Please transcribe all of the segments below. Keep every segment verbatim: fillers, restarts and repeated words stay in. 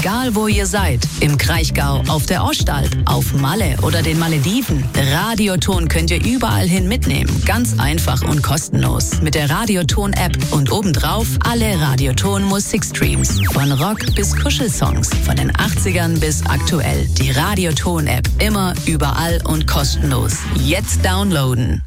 Egal wo ihr seid, im Kraichgau, auf der Ostalb, auf Malle oder den Malediven, Radioton könnt ihr überall hin mitnehmen. Ganz einfach und kostenlos. Mit der Radioton-App und obendrauf alle Radioton-Musikstreams. Von Rock bis Kuschelsongs, von den achtzigern bis aktuell. Die Radioton-App immer, überall und kostenlos. Jetzt downloaden.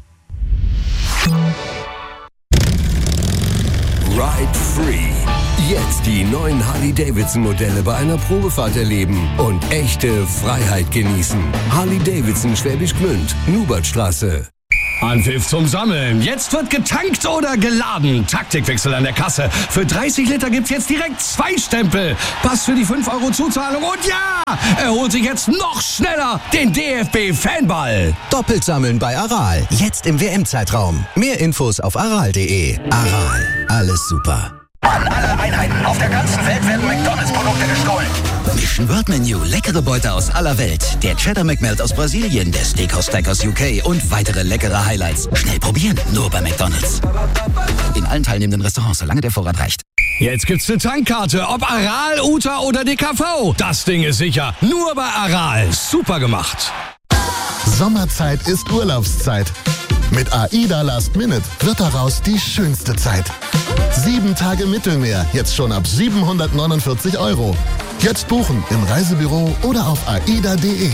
Ride Free. Jetzt die neuen Harley-Davidson-Modelle bei einer Probefahrt erleben und echte Freiheit genießen. Harley-Davidson Schwäbisch Gmünd, Nubertstraße. Anpfiff zum Sammeln. Jetzt wird getankt oder geladen. Taktikwechsel an der Kasse. Für dreißig Liter gibt's jetzt direkt zwei Stempel. Pass für die fünf Euro Zuzahlung. Und ja, er holt sich jetzt noch schneller den D F B-Fanball. Doppelt sammeln bei Aral. Jetzt im W M-Zeitraum. Mehr Infos auf aral punkt de. Aral. Alles super. An alle Einheiten auf der ganzen Welt werden McDonalds-Produkte gestohlen. Mission World Menu, leckere Beute aus aller Welt. Der Cheddar McMelt aus Brasilien, der Steakhouse Stack aus U K und weitere leckere Highlights. Schnell probieren, nur bei McDonalds. In allen teilnehmenden Restaurants, solange der Vorrat reicht. Jetzt gibt's eine Tankkarte, ob Aral, U T A oder D K V. Das Ding ist sicher, nur bei Aral. Super gemacht. Sommerzeit ist Urlaubszeit. Mit AIDA Last Minute wird daraus die schönste Zeit. Sieben Tage Mittelmeer, jetzt schon ab siebenhundertneunundvierzig Euro. Jetzt buchen im Reisebüro oder auf aida punkt de.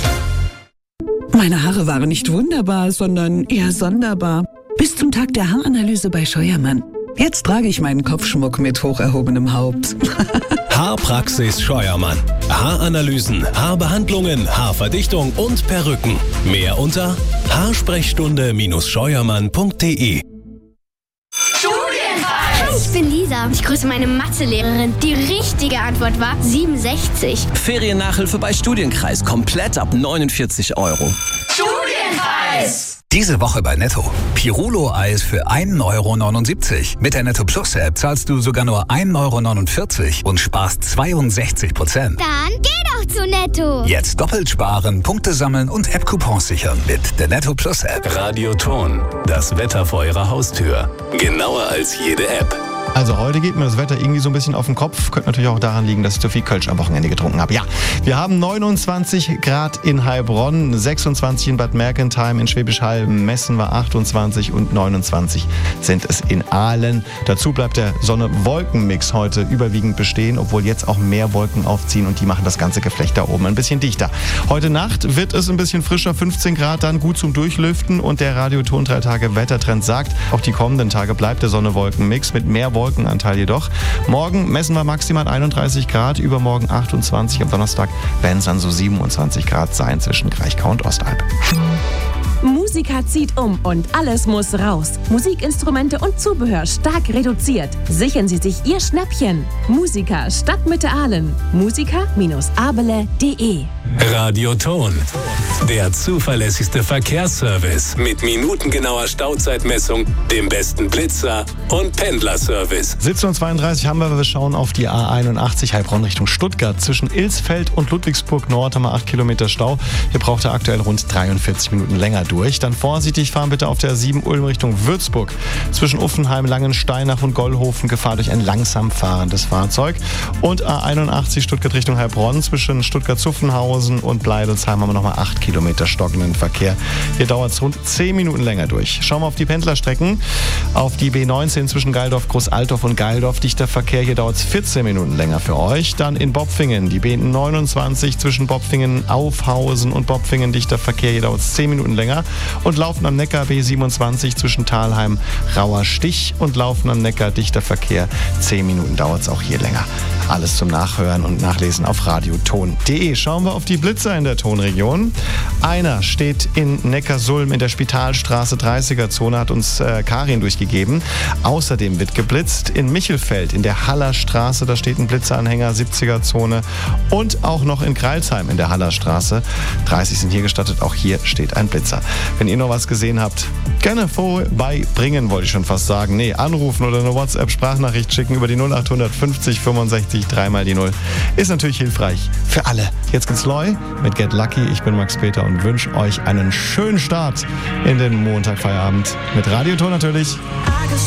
Meine Haare waren nicht wunderbar, sondern eher sonderbar. Bis zum Tag der Haaranalyse bei Scheuermann. Jetzt trage ich meinen Kopfschmuck mit hoch erhobenem Haupt. Haarpraxis Scheuermann. Haaranalysen, Haarbehandlungen, Haarverdichtung und Perücken. Mehr unter haarsprechstunde scheuermann punkt de. Hi, ich bin Lisa. Ich grüße meine Mathelehrerin. Die richtige Antwort war siebenundsechzig. Feriennachhilfe bei Studienkreis. Komplett ab neunundvierzig Euro. Studienkreis! Diese Woche bei Netto. Pirulo-Eis für ein Euro neunundsiebzig. Mit der Netto Plus App zahlst du sogar nur ein Euro neunundvierzig und sparst zweiundsechzig Prozent. Dann geh doch zu Netto. Jetzt doppelt sparen, Punkte sammeln und App-Coupons sichern mit der Netto Plus App. Radioton, das Wetter vor eurer Haustür. Genauer als jede App. Also heute geht mir das Wetter irgendwie so ein bisschen auf den Kopf. Könnte natürlich auch daran liegen, dass ich zu viel Kölsch am Wochenende getrunken habe. Ja, wir haben neunundzwanzig Grad in Heilbronn, sechsundzwanzig in Bad Mergentheim, in Schwäbisch Hall messen wir achtundzwanzig und neunundzwanzig sind es in Aalen. Dazu bleibt der Sonne-Wolken-Mix heute überwiegend bestehen, obwohl jetzt auch mehr Wolken aufziehen und die machen das ganze Geflecht da oben ein bisschen dichter. Heute Nacht wird es ein bisschen frischer, fünfzehn Grad, dann gut zum Durchlüften und der Radioton drei Tage Wettertrend sagt, auch die kommenden Tage bleibt der Sonne-Wolken-Mix mit mehr Wolkenanteil jedoch. Morgen messen wir maximal einunddreißig Grad, übermorgen achtundzwanzig. Am Donnerstag werden es dann so siebenundzwanzig Grad sein zwischen Kraichgau und Ostalb. Musiker zieht um und alles muss raus. Musikinstrumente und Zubehör stark reduziert. Sichern Sie sich Ihr Schnäppchen. Musiker Stadtmitte Aalen. musiker abele punkt de. Radioton, der zuverlässigste Verkehrsservice mit minutengenauer Stauzeitmessung, dem besten Blitzer und Pendlerservice. siebzehn Uhr zweiunddreißig haben wir, wir schauen auf die A einundachtzig Heilbronn Richtung Stuttgart. Zwischen Ilsfeld und Ludwigsburg Nord haben wir acht Kilometer Stau. Hier braucht er aktuell rund dreiundvierzig Minuten länger durch. Dann vorsichtig fahren bitte auf der A sieben Ulm Richtung Würzburg. Zwischen Uffenheim, Langensteinach und Gollhofen Gefahr durch ein langsam fahrendes Fahrzeug. Und A einundachtzig Stuttgart Richtung Heilbronn. Zwischen Stuttgart-Zuffenhausen und Bleidelsheim haben wir nochmal acht Kilometer stockenden Verkehr. Hier dauert es rund zehn Minuten länger durch. Schauen wir auf die Pendlerstrecken. Auf die B neunzehn zwischen Geildorf, Großaltorf und Geildorf dichter Verkehr. Hier dauert es vierzehn Minuten länger für euch. Dann in Bopfingen die B neunundzwanzig zwischen Bopfingen, Aufhausen und Bopfingen dichter Verkehr. Hier dauert es zehn Minuten länger. Und Laufen am Neckar B siebenundzwanzig zwischen Thalheim, Rauer Stich und Laufen am Neckar dichter Verkehr. zehn Minuten dauert es auch hier länger. Alles zum Nachhören und Nachlesen auf radioton punkt de. Schauen wir auf die Blitzer in der Tonregion. Einer steht in Neckarsulm in der Spitalstraße dreißiger Zone, hat uns äh, Karin durchgegeben. Außerdem wird geblitzt in Michelfeld in der Hallerstraße, da steht ein Blitzeranhänger siebziger Zone. Und auch noch in Greilsheim in der Hallerstraße. dreißig sind hier gestattet, auch hier steht ein Blitzer. Wenn ihr noch was gesehen habt, gerne vorbeibringen, wollte ich schon fast sagen. Nee, anrufen oder eine WhatsApp-Sprachnachricht schicken über die null acht fünfzig fünfundsechzig dreimal die null. Ist natürlich hilfreich für alle. Jetzt geht's Loy mit Get Lucky. Ich bin Max Peter und wünsche euch einen schönen Start in den Montagfeierabend. Mit Radioton natürlich.